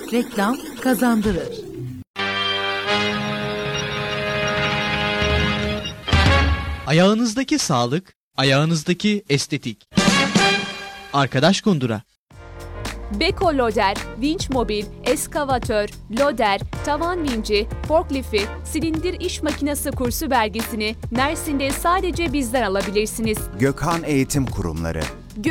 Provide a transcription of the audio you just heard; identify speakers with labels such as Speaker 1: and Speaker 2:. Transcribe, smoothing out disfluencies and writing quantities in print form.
Speaker 1: Reklam kazandırır.
Speaker 2: Ayağınızdaki sağlık, ayağınızdaki estetik. Arkadaş Kundura.
Speaker 3: Beko Loader, vinç mobil, eskavatör, loader, tavan vinci, forklifti, silindir iş makinesi kursu belgesini Mersin'de sadece bizden alabilirsiniz.
Speaker 4: Gökhan Eğitim Kurumları